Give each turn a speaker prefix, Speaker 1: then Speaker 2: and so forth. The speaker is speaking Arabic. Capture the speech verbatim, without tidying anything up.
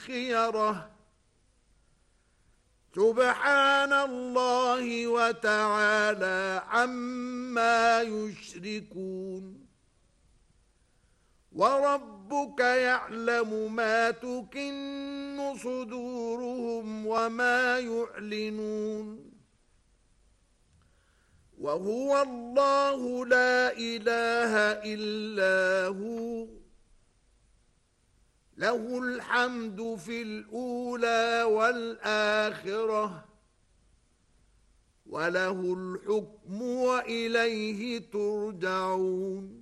Speaker 1: خيرة سبحان الله وتعالى عما يشركون وربك يعلم ما تكن صدورهم وما يعلنون وهو الله لا إله إلا هو له الحمد في الأولى والآخرة وله الحكم وإليه ترجعون